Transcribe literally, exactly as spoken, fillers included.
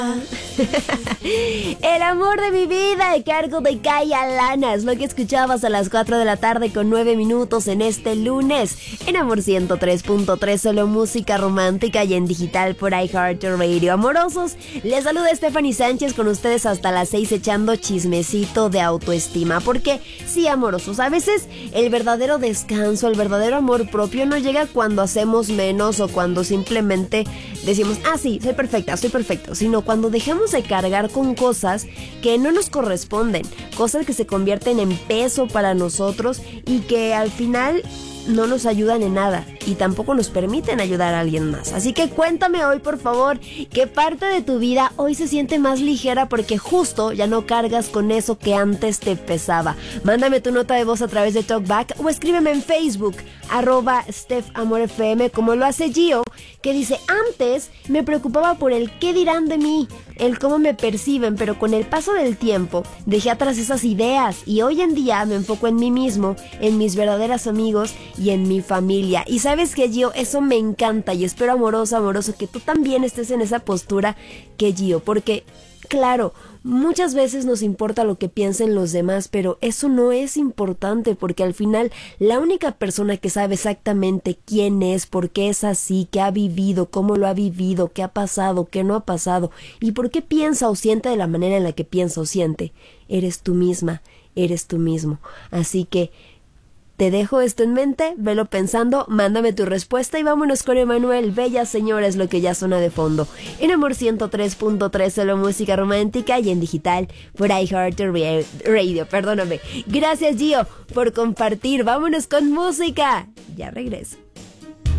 El amor de mi vida, a cargo de Kaya Lana, es lo que escuchabas a las cuatro de la tarde con nueve minutos en este lunes. En Amor ciento tres punto tres, solo música romántica y en digital por iHeartRadio. Amorosos, les saluda Stephanie Sánchez con ustedes hasta las seis echando chismecito de autoestima. Porque sí, amorosos, a veces el verdadero descanso, el verdadero amor propio no llega cuando hacemos menos o cuando simplemente decimos, ah sí, soy perfecta, soy perfecto, sino cuando dejamos de cargar con cosas que no nos corresponden, cosas que se convierten en peso para nosotros y que al final no nos ayudan en nada y tampoco nos permiten ayudar a alguien más. Así que cuéntame hoy, por favor, qué parte de tu vida hoy se siente más ligera porque justo ya no cargas con eso que antes te pesaba. Mándame tu nota de voz a través de TalkBack o escríbeme en Facebook, arroba StephAmorFM, como lo hace Gio, que dice, antes me preocupaba por el qué dirán de mí, el cómo me perciben, pero con el paso del tiempo dejé atrás esas ideas y hoy en día me enfoco en mí mismo, en mis verdaderos amigos y en mi familia. Y sabes que, Gio, eso me encanta y espero, amoroso, amoroso, que tú también estés en esa postura que Gio, porque claro, muchas veces nos importa lo que piensen los demás, pero eso no es importante porque al final la única persona que sabe exactamente quién es, por qué es así, qué ha vivido, cómo lo ha vivido, qué ha pasado, qué no ha pasado y por qué piensa o siente de la manera en la que piensa o siente, eres tú misma, eres tú mismo. Así que te dejo esto en mente, velo pensando, mándame tu respuesta y vámonos con Emanuel. Bella señora es lo que ya suena de fondo. En Amor ciento tres punto tres, solo música romántica y en digital por iHeartRadio. Perdóname. Gracias, Gio, por compartir. Vámonos con música. Ya regreso.